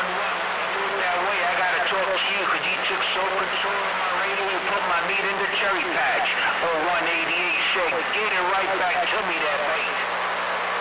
Do it that way. I gotta talk to you because you took so control of my radio and put my meat in the cherry patch. Oh, 188 said, get it right back to me that way.